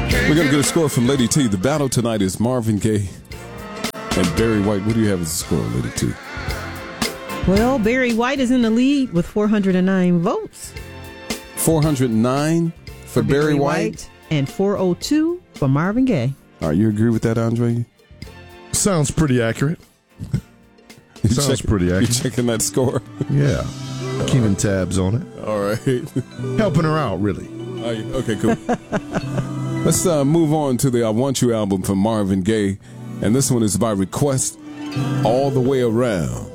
We're going to get a score from Lady T. The battle tonight is Marvin Gaye and Barry White. What do you have as a score, Lady T? Well, Barry White is in the lead with 409 votes. 409 for Barry White? And 402 for Marvin Gaye. All right, you agree with that, Andre? Sounds pretty accurate. Sounds pretty accurate. You checking that score? Yeah. Keeping tabs on it. All right. Helping her out, really. Okay, cool. Let's move on to the I Want You album from Marvin Gaye. And this one is by request, All the Way Around.